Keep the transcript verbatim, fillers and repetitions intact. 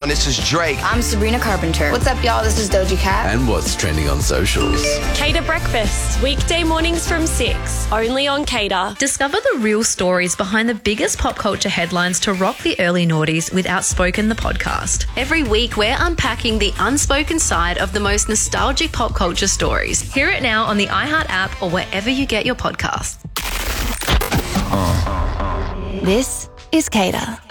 This is Drake. I'm Sabrina Carpenter. What's up, y'all? This is Doja Cat. And what's trending on socials. Cater Breakfast, weekday mornings from six, only on Cater. Discover the real stories behind the biggest pop culture headlines to rock the early noughties with Outspoken, the podcast. Every week, we're unpacking the unspoken side of the most nostalgic pop culture stories. Hear it now on the iHeart app or wherever you get your podcasts. This is Cater.